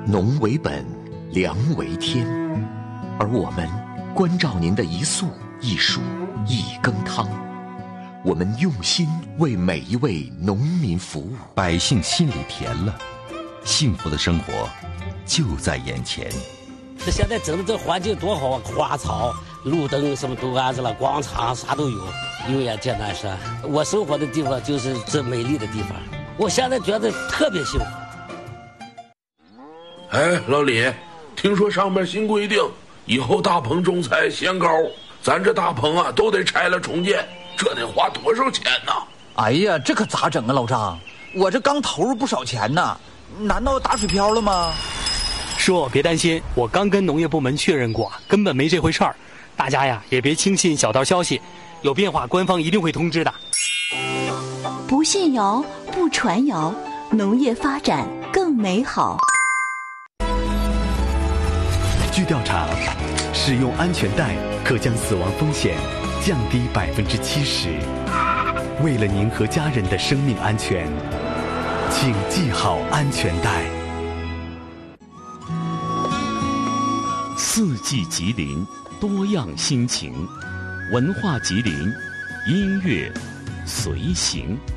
农为本，粮为天，而我们关照您的一粟一蔬一羹汤，我们用心为每一位农民服务， 百姓心里甜了，幸福的生活就在眼前。 现在整的这环境多好啊，花草、路灯什么都安置了，广场啥都有。油盐天南山，我生活的地方就是这美丽的地方，我现在觉得特别幸福。 哎，老李，听说上面新规定，以后大棚种菜限高，咱这大棚啊都得拆了重建，这得花多少钱呢？ 哎呀，这可咋整啊，老张？我这刚投入不少钱呢，难道打水漂了吗？ 叔，别担心，我刚跟农业部门确认过，根本没这回事儿。大家呀，也别轻信小道消息，有变化官方一定会通知的。 不信谣，不传谣，农业发展更美好。 据调查，使用安全带可将死亡风险降低70%。为了您和家人的生命安全，请系好安全带。 四季吉林，多样心情，文化吉林，音乐随行。